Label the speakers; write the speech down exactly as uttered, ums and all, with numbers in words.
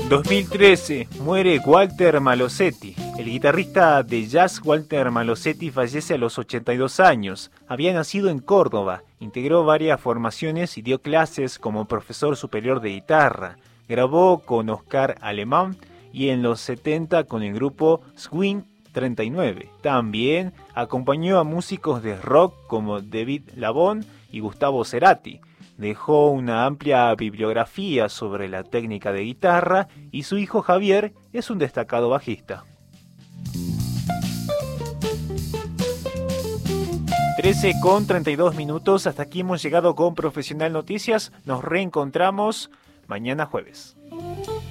Speaker 1: dos mil trece, muere Walter Malosetti. El guitarrista de jazz Walter Malosetti fallece a los ochenta y dos años. Había nacido en Córdoba, integró varias formaciones y dio clases como profesor superior de guitarra. Grabó con Oscar Alemán y en los setenta con el grupo Swing treinta y nueve. También acompañó a músicos de rock como David Lebón y Gustavo Cerati. Dejó una amplia bibliografía sobre la técnica de guitarra y su hijo Javier es un destacado bajista. trece con treinta y dos minutos, hasta aquí hemos llegado con Profesional Noticias. Nos reencontramos mañana jueves.